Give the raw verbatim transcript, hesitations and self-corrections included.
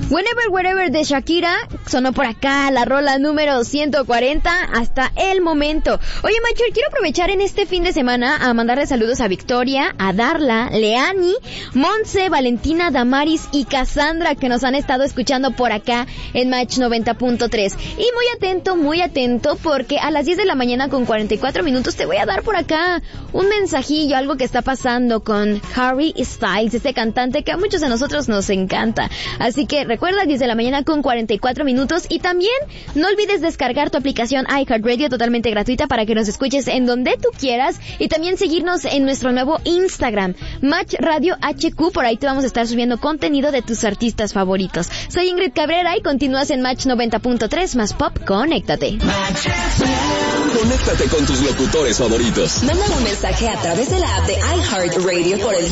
Whenever, Wherever de Shakira sonó por acá, la rola número ciento cuarenta hasta el momento. Oye, Macher, quiero aprovechar en este fin de semana a mandarle saludos a Victoria, a Darla, Leani, Monse, Valentina, Damaris y Cassandra, que nos han estado escuchando por acá en Match noventa punto tres. Y muy atento, muy atento, porque a las diez de la mañana con cuarenta y cuatro minutos te voy a dar por acá un mensajillo, algo que está pasando con Harry Styles, este cantante que a muchos de nosotros nos encanta. Así que recuerda, diez de la mañana con cuarenta y cuatro minutos. Y también no olvides descargar tu aplicación iHeartRadio totalmente gratuita para que nos escuches en donde tú quieras. Y también seguirnos en nuestro nuevo Instagram, Match Radio H Q. Por ahí te vamos a estar subiendo contenido de tus artistas favoritos. Soy Ingrid Cabrera y continúas en Match noventa punto tres más Pop. Conéctate. Conéctate con tus locutores favoritos. Manda un mensaje a través de la app de iHeartRadio por el